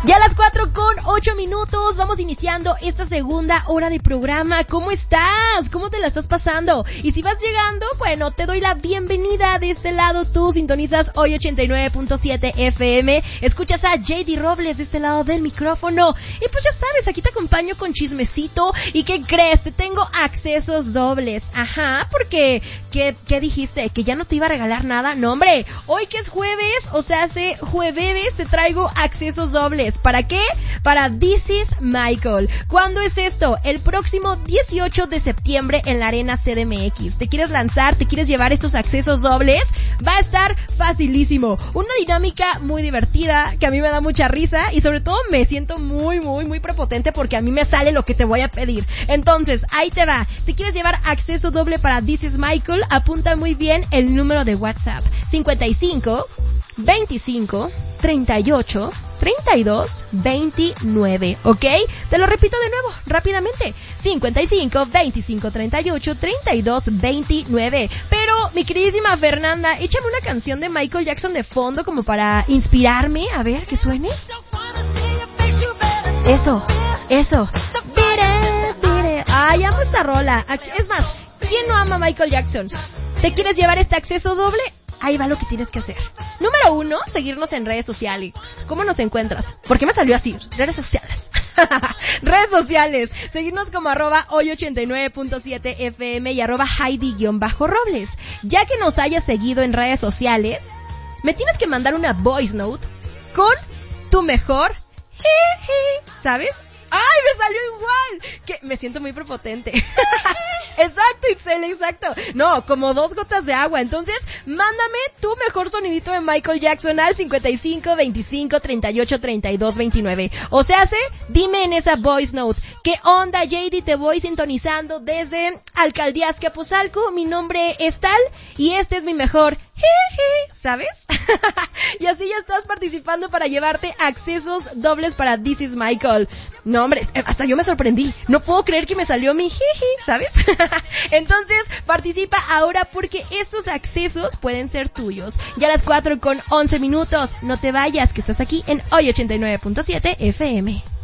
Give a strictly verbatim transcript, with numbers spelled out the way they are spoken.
Ya a las cuatro con ocho minutos vamos iniciando esta segunda hora de programa. ¿Cómo estás? ¿Cómo te la estás pasando? Y si vas llegando, bueno, te doy la bienvenida de este lado. Tú sintonizas hoy ochenta y nueve punto siete F M. Escuchas a J D Robles de este lado del micrófono. Y pues ya sabes, aquí te acompaño con chismecito. ¿Y qué crees? Te tengo accesos dobles. Ajá, porque ¿qué, qué dijiste? ¿Que ya no te iba a regalar nada? No, hombre, hoy que es jueves, o sea, hace jueves te traigo accesos dobles. ¿Para qué? Para This is Michael. ¿Cuándo es esto? El próximo dieciocho de septiembre en la Arena C D M X. ¿Te quieres lanzar? ¿Te quieres llevar estos accesos dobles? Va a estar facilísimo. Una dinámica muy divertida que a mí me da mucha risa y sobre todo me siento muy, muy, muy prepotente porque a mí me sale lo que te voy a pedir. Entonces, ahí te va. ¿Te quieres llevar acceso doble para This is Michael? Apunta muy bien el número de WhatsApp. cincuenta y cinco, veinticinco, treinta y ocho, treinta y dos, veintinueve, ¿ok? Te lo repito de nuevo, rápidamente. cincuenta y cinco, veinticinco, treinta y ocho, treinta y dos, veintinueve. Pero, mi queridísima Fernanda, échame una canción de Michael Jackson de fondo como para inspirarme. A ver, que suene. Eso, eso. Mire, mire. Ay, amo esta rola. Es más, ¿quién no ama a Michael Jackson? ¿Te quieres llevar este acceso doble? Ahí va lo que tienes que hacer. Número uno, seguirnos en redes sociales. ¿Cómo nos encuentras? ¿Por qué me salió así? Redes sociales. Redes sociales. Seguirnos como arroba hoy ochenta y nueve punto siete F M y arroba Heidi-Robles. Ya que nos hayas seguido en redes sociales, me tienes que mandar una voice note con tu mejor jiji, ¿sabes? ¡Ay, me salió igual! Que me siento muy prepotente. Exacto, Itzel, exacto. No, como dos gotas de agua. Entonces, mándame tu mejor sonidito de Michael Jackson al cincuenta y cinco, veinticinco, treinta y ocho, treinta y dos, veintinueve. O sea, ¿sí? Dime en esa voice note, ¿qué onda, J D? Te voy sintonizando desde Alcaldía Azcapotzalco. Mi nombre es tal y este es mi mejor jiji, ¿sabes? Y así ya estás participando para llevarte accesos dobles para This is Michael. No, hombre, hasta yo me sorprendí. No puedo creer que me salió mi jiji, ¿sabes? Entonces, participa ahora porque estos accesos pueden ser tuyos. Ya a las cuatro con once minutos. No te vayas, que estás aquí en hoy ochenta y nueve punto siete F M.